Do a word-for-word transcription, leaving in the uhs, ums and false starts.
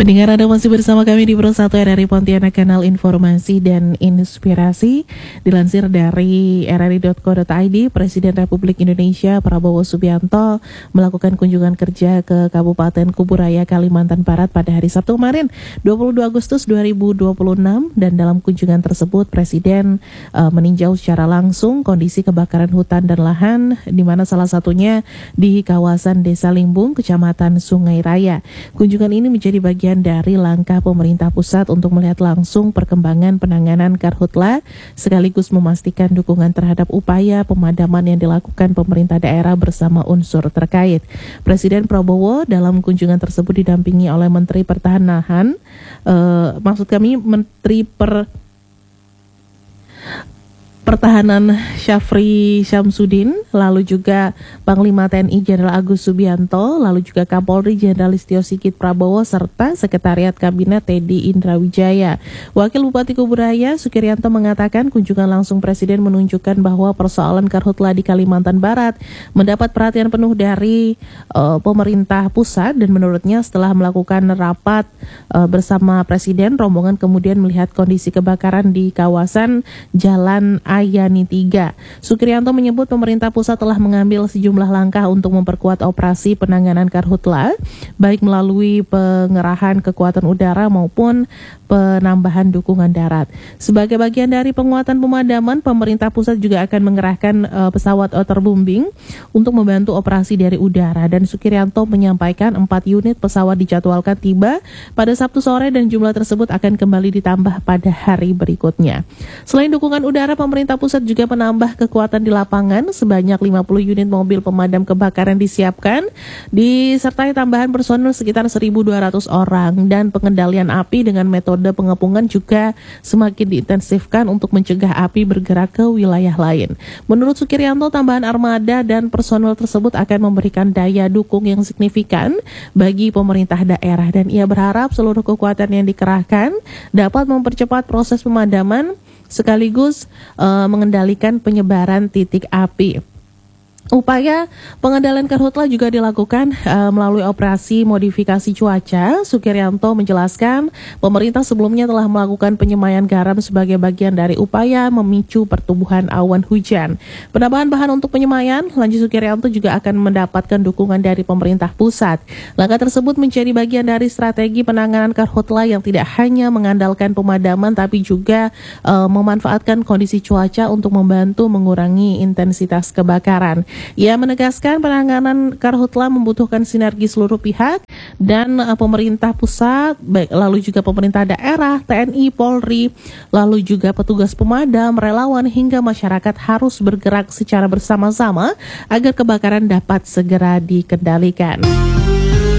Pendengar, Anda masih bersama kami di Pro satu R R I Pontianak, kanal informasi dan inspirasi. Dilansir dari r r i dot co dot i d, Presiden Republik Indonesia Prabowo Subianto melakukan kunjungan kerja ke Kabupaten Kuburaya, Kalimantan Barat pada hari Sabtu kemarin, dua puluh dua Agustus dua ribu dua puluh enam. Dan dalam kunjungan tersebut, Presiden uh, meninjau secara langsung kondisi kebakaran hutan dan lahan, di mana salah satunya di kawasan Desa Limbung, Kecamatan Sungai Raya. Kunjungan ini menjadi bagian dari langkah pemerintah pusat untuk melihat langsung perkembangan penanganan karhutla, sekaligus memastikan dukungan terhadap upaya pemadaman yang dilakukan pemerintah daerah bersama unsur terkait. Presiden Prabowo dalam kunjungan tersebut didampingi oleh Menteri Pertahanan, eh, maksud kami Menteri Per Pertahanan Syafri Syamsuddin, lalu juga Panglima T N I Jenderal Agus Subianto, lalu juga Kapolri Jenderal Listio Sigit Prabowo, serta Sekretariat Kabinet Teddy Indrawijaya. Wakil Bupati Kuburaya Sukiryanto mengatakan kunjungan langsung Presiden menunjukkan bahwa persoalan karhutla di Kalimantan Barat mendapat perhatian penuh dari uh, pemerintah pusat, dan menurutnya setelah melakukan rapat uh, bersama Presiden, rombongan kemudian melihat kondisi kebakaran di kawasan Jalan Ayani tiga. Sukiryanto menyebut pemerintah pusat telah mengambil sejumlah langkah untuk memperkuat operasi penanganan karhutla, baik melalui pengerahan kekuatan udara maupun penambahan dukungan darat. Sebagai bagian dari penguatan pemadaman, pemerintah pusat juga akan mengerahkan uh, pesawat waterbombing untuk membantu operasi dari udara, dan Sukiryanto menyampaikan empat unit pesawat dijadwalkan tiba pada Sabtu sore dan jumlah tersebut akan kembali ditambah pada hari berikutnya. Selain dukungan udara, pemerintah pusat juga menambah kekuatan di lapangan. Sebanyak lima puluh unit mobil pemadam kebakaran disiapkan, disertai tambahan personel sekitar seribu dua ratus orang, dan pengendalian api dengan metode pengepungan juga semakin diintensifkan untuk mencegah api bergerak ke wilayah lain. Menurut Sukiryanto, tambahan armada dan personel tersebut akan memberikan daya dukung yang signifikan bagi pemerintah daerah, dan ia berharap seluruh kekuatan yang dikerahkan dapat mempercepat proses pemadaman sekaligus uh, mengendalikan penyebaran titik api. Upaya pengendalian karhutla juga dilakukan uh, melalui operasi modifikasi cuaca. Sukiryanto menjelaskan pemerintah sebelumnya telah melakukan penyemayan garam sebagai bagian dari upaya memicu pertumbuhan awan hujan. Penambahan bahan untuk penyemayan, lanjut Sukiryanto, juga akan mendapatkan dukungan dari pemerintah pusat. Langkah tersebut menjadi bagian dari strategi penanganan karhutla yang tidak hanya mengandalkan pemadaman tapi juga uh, memanfaatkan kondisi cuaca untuk membantu mengurangi intensitas kebakaran. Ia menegaskan penanganan karhutla membutuhkan sinergi seluruh pihak dan uh, pemerintah pusat, baik, lalu juga pemerintah daerah, T N I, Polri, lalu juga petugas pemadam, relawan, hingga masyarakat harus bergerak secara bersama-sama agar kebakaran dapat segera dikendalikan.